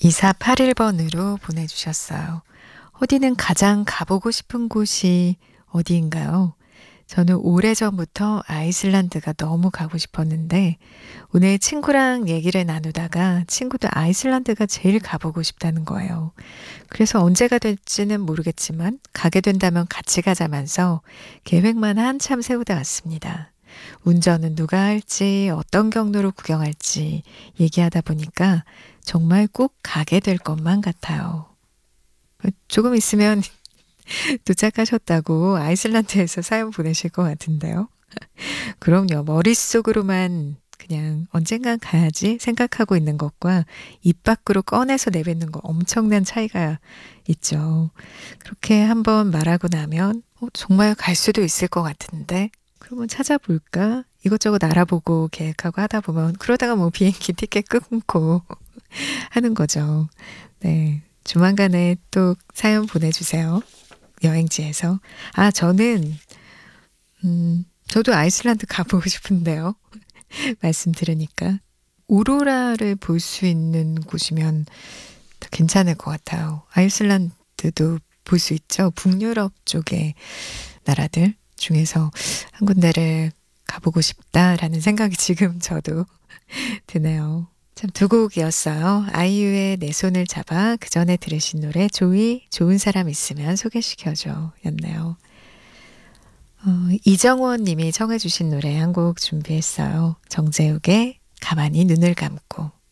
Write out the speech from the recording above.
2481번으로 보내주셨어요. 호디는 가장 가보고 싶은 곳이 어디인가요? 저는 오래전부터 아이슬란드가 너무 가고 싶었는데 오늘 친구랑 얘기를 나누다가 친구도 아이슬란드가 제일 가보고 싶다는 거예요. 그래서 언제가 될지는 모르겠지만 가게 된다면 같이 가자면서 계획만 한참 세우다 왔습니다. 운전은 누가 할지, 어떤 경로로 구경할지 얘기하다 보니까 정말 꼭 가게 될 것만 같아요. 조금 있으면 도착하셨다고 아이슬란드에서 사연 보내실 것 같은데요. 그럼요. 머릿속으로만 그냥 언젠간 가야지 생각하고 있는 것과 입 밖으로 꺼내서 내뱉는 거 엄청난 차이가 있죠. 그렇게 한번 말하고 나면 정말 갈 수도 있을 것 같은데 그러면 찾아볼까? 이것저것 알아보고 계획하고 하다 보면 그러다가 뭐 비행기 티켓 끊고 하는 거죠. 네. 조만간에 또 사연 보내주세요. 여행지에서. 아, 저도 아이슬란드 가보고 싶은데요. 말씀 들으니까. 오로라를 볼 수 있는 곳이면 더 괜찮을 것 같아요. 아이슬란드도 볼 수 있죠. 북유럽 쪽의 나라들 중에서 한 군데를 가보고 싶다라는 생각이 지금 저도 드네요. 참 두 곡이었어요. 아이유의 내 손을 잡아 그 전에 들으신 노래 조이 좋은 사람 있으면 소개시켜줘 였네요. 이정원 님이 청해 주신 노래 한 곡 준비했어요. 정재욱의 가만히 눈을 감고.